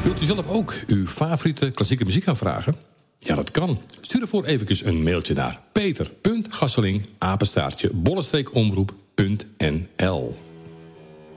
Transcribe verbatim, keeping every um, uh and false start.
Wilt u zelf ook uw favoriete klassieke muziek aanvragen? Ja, dat kan. Stuur ervoor eventjes een mailtje naar peter punt gasseling apenstaartje bollestreekomroep punt n l.